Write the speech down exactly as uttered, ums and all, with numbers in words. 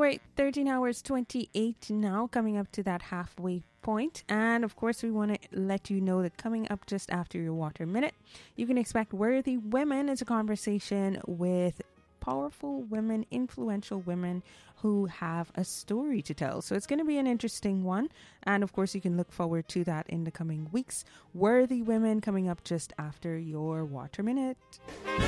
right, thirteen hours twenty-eight now, coming up to that halfway point. And of course, we want to let you know that coming up just after your Water Minute, you can expect Worthy Women as a conversation with powerful women, influential women who have a story to tell. So it's going to be an interesting one. And of course, you can look forward to that in the coming weeks. Worthy Women coming up just after your Water Minute.